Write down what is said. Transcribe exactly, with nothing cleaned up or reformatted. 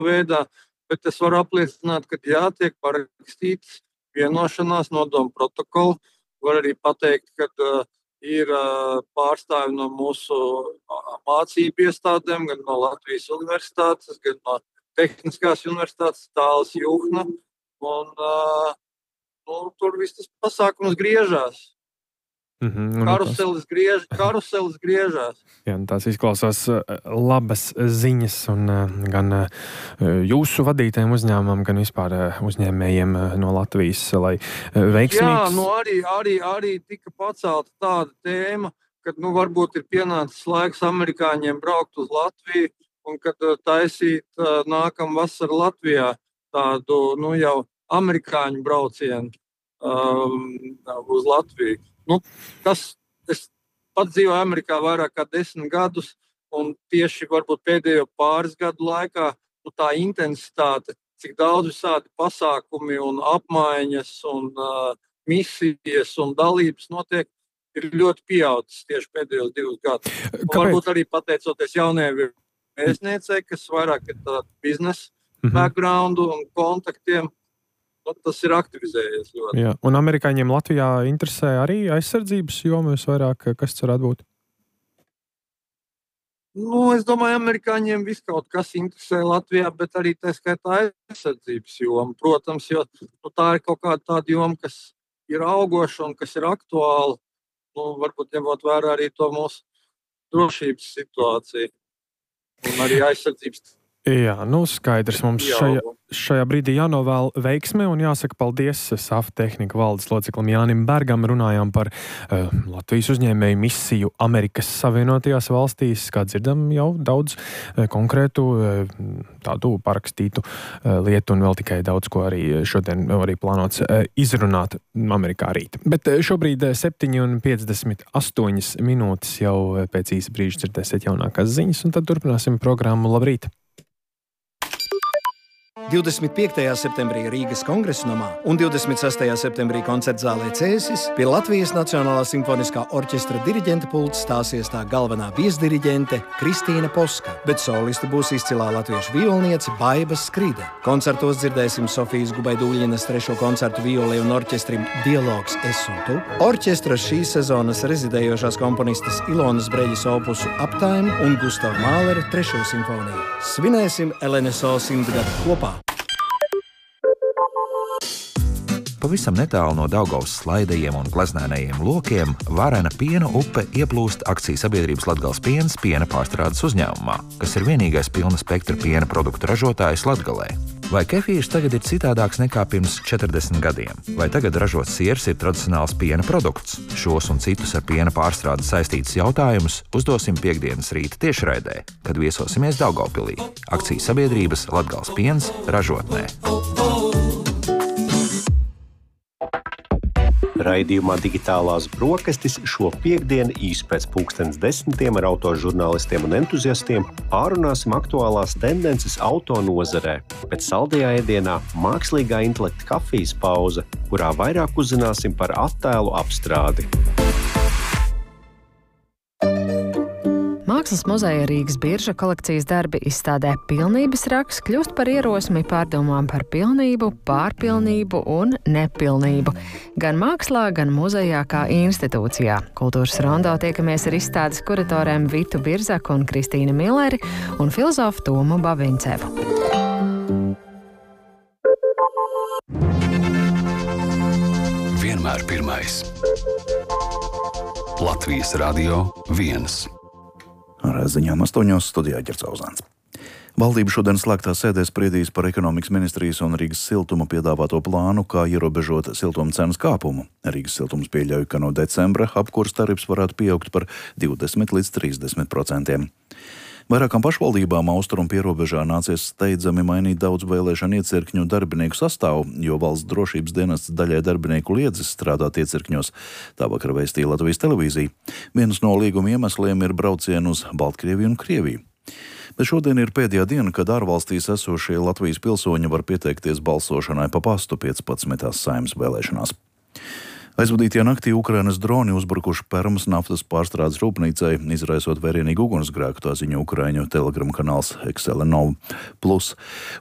veidā, bet es varu apliecināt, ka jā, tiek parakstīts vienošanās nodoma protokolu. Var arī pateikt, ka uh, ir uh, pārstāvi no mūsu mācību iestādēm, gan no Latvijas universitātes, gan no Tehniskās universitātes Tāles Juhna. Un, uh, nu, tur viss tas pasākums griežās. Mm-hmm, karuselis, griež, karuselis griežās. Jā, tās izklausās labas ziņas un gan jūsu vadītajiem uzņēmumam, gan vispār uzņēmējiem no Latvijas, lai veiksmīgs. Jā, nu arī, arī, arī tika pacelta tāda tēma, kad nu, varbūt ir pienācis laiks amerikāņiem braukt uz Latviju un kad taisīt nākam vasaru Latvijā tādu nu, jau amerikāņu braucienu um, uz Latviju. Nu, tas, es pats dzīvoju Amerikā vairāk kā desmit gadus, un tieši varbūt pēdējo pāris gadu laikā nu, tā intensitāte, cik daudz visādi pasākumi un apmaiņas un uh, misijas un dalības notiek, ir ļoti pieaudzis tieši pēdējos divus gadus. Varbūt arī pateicoties jaunajai vēstniecei, kas vairāk ir tāda biznesa mm-hmm. backgroundu un kontaktiem. Tas ir aktivizējies ļoti. Jā. Un amerikāņiem Latvijā interesē arī aizsardzības jomas vairāk, kas tas varētu būt? Nu, es domāju, amerikāņiem viss kaut kas interesē Latvijā, bet arī tā skaitā aizsardzības joma. Protams, jo nu, tā ir kaut kāda tāda joma, kas ir augoša un kas ir aktuāla. Nu, varbūt ņemot vērā arī to mūsu drošības situāciju un arī aizsardzības. Jā, nu skaidrs. Mums šajā, šajā brīdī jānovēl veiksme un jāsaka paldies S A F tehnika valdes loceklim Jānim Bergam. Runājām par uh, Latvijas uzņēmēju misiju Amerikas Savienotajās valstīs. Kā dzirdam, jau daudz uh, konkrētu uh, tādu parakstītu uh, lietu un vēl tikai daudz, ko arī šodien arī plānots uh, izrunāt Amerikā rīt. Bet uh, šobrīd uh, septiņi un piecdesmit astoņas minūtes jau pēc īsa brīža dzirdēsiet jaunākās ziņas un tad turpināsim programmu. Labrīt! divdesmit piektajā septembrī Rīgas Kongresa namā un divdesmit sestajā septembrī koncertzālē Cēsis pie Latvijas Nacionālā simfoniskā orķestra diriģenta pults stāsies tā galvenā viesdiriģente Kristīna Poska, bet soliste būs izcilā latviešu violniece Baiba Skride. Koncertos dzirdēsim Sofijas Gubaiduļinas trešo koncertu violei un orķestrim Dialogs Es un tu, orķestra šīs sezonas rezidējošās komponistas Ilonas Breļas opusu Uptime un Gustava Mālera trešo simfoniju. Svinēsim L N S O simtgadu kopā. Pavisam netālu no Daugavas slaidajiem un gleznēnajiem lokiem varena piena upe ieplūst akciju sabiedrības Latgales piens piena pārstrādes uzņēmumā, kas ir vienīgais pilna spektra piena produktu ražotājs Latgalē. Vai kefīrs tagad ir citādāks nekā pirms četrdesmit gadiem? Vai tagad ražots siers ir tradicionāls piena produkts? Šos un citus ar piena pārstrādi saistītus jautājumus uzdosim piekdienas rīta tiešraidē, kad viesosimies Daugavpilī. Akciju sabiedrības Latgales piens ražotnē. Raidījumā Digitālās brokastis šo piekdienu īsi pēc pulkstens desmitiem ar autožurnālistiem un entuziastiem pārunāsim aktuālās tendences auto nozarē. Pēc saldajā ēdienā mākslīgā intelekta kafijas pauze, kurā vairāk uzzināsim par attēlu apstrādi. Mākslas muzeja Rīgas birža kolekcijas darbi izstādē Pilnības raksts kļūst par ierosmi pārdomām par pilnību, pārpilnību un nepilnību. Gan mākslā, gan muzejā kā institūcijā. Kultūras rondo tiekamies ar izstādes kuratorēm Vitu Birzaku un Kristīnu Milleri un filozofu Tomu Bavincevu. Vienmēr pirmais. Latvijas radio viens. Ar ziņām astoņos studijā Ģerts Auzāns. Valdība šodien slēgtā sēdē spriedīs par ekonomikas ministrijas un Rīgas siltuma piedāvāto plānu, kā ierobežot siltuma cenas kāpumu. Rīgas siltums pieļauj, ka no decembra apkurs tarifs varētu pieaugt par divdesmit līdz trīsdesmit procentiem. Vairākām pašvaldībām austrumu pierobežā nācies steidzami mainīt daudz vēlēšanu iecirkņu darbinieku sastāvu, jo valsts drošības dienests daļai darbinieku liedzis strādāt iecirkņos. Tā vakar vēstīja Latvijas televīzija. Viens no līguma iemesliem ir braucienu uz Baltkrieviju un Krieviju. Bet šodien ir pēdējā diena, kad ārvalstīs esošie Latvijas pilsoņi var pieteikties balsošanai pa pastu piecpadsmitās Saeimas vēlēšanās. Aizvadītajā naktī Ukrainas droni uzbrukuši Permas naftas pārstrādes rūpnīcai, izraisot vērienīgu ugunsgrēku, tā ziņo Ukraiņu telegrama kanāls Excelenov Plus.